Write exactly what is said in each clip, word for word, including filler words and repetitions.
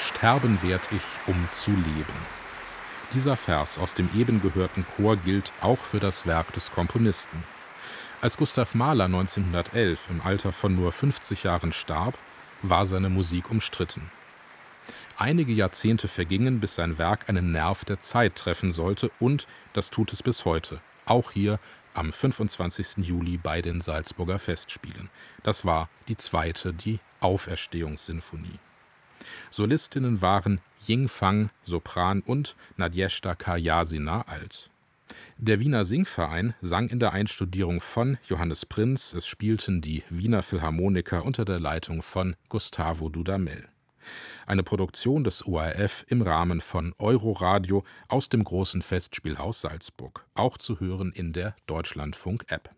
sterben werd ich, um zu leben. Dieser Vers aus dem eben gehörten Chor gilt auch für das Werk des Komponisten. Als Gustav Mahler neunzehnhundertelf im Alter von nur fünfzig Jahren starb, war seine Musik umstritten. Einige Jahrzehnte vergingen, bis sein Werk einen Nerv der Zeit treffen sollte, und das tut es bis heute, auch hier am fünfundzwanzigsten Juli bei den Salzburger Festspielen. Das war die zweite, die Auferstehungssinfonie. Solistinnen waren Ying Fang, Sopran, und Nadjezhda Karjasina, Alt. Der Wiener Singverein sang in der Einstudierung von Johannes Prinz, es spielten die Wiener Philharmoniker unter der Leitung von Gustavo Dudamel. Eine Produktion des O R F im Rahmen von Euroradio aus dem Großen Festspielhaus Salzburg, auch zu hören in der Deutschlandfunk-App.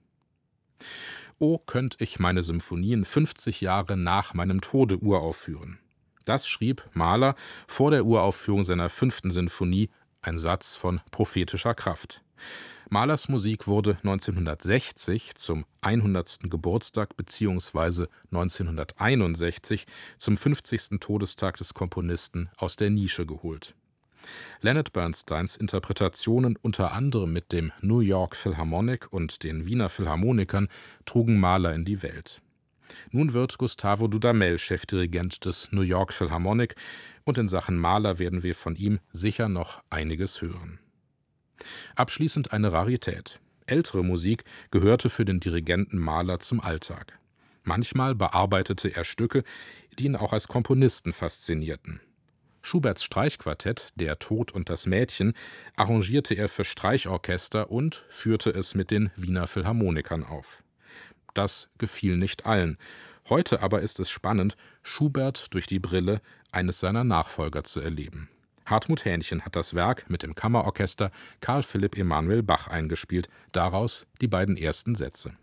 »O, könnt ich meine Symphonien fünfzig Jahre nach meinem Tode uraufführen«. Das schrieb Mahler vor der Uraufführung seiner fünften Sinfonie, ein Satz von prophetischer Kraft. Mahlers Musik wurde neunzehnhundertsechzig zum hundertsten Geburtstag bzw. neunzehnhunderteinundsechzig zum fünfzigsten Todestag des Komponisten aus der Nische geholt. Leonard Bernsteins Interpretationen unter anderem mit dem New York Philharmonic und den Wiener Philharmonikern trugen Mahler in die Welt. Nun wird Gustavo Dudamel Chefdirigent des New York Philharmonic, und in Sachen Mahler werden wir von ihm sicher noch einiges hören. Abschließend eine Rarität. Ältere Musik gehörte für den Dirigenten Mahler zum Alltag. Manchmal bearbeitete er Stücke, die ihn auch als Komponisten faszinierten. Schuberts Streichquartett Der Tod und das Mädchen arrangierte er für Streichorchester und führte es mit den Wiener Philharmonikern auf. Das gefiel nicht allen. Heute aber ist es spannend, Schubert durch die Brille eines seiner Nachfolger zu erleben. Hartmut Hähnchen hat das Werk mit dem Kammerorchester Carl Philipp Emanuel Bach eingespielt, daraus die beiden ersten Sätze.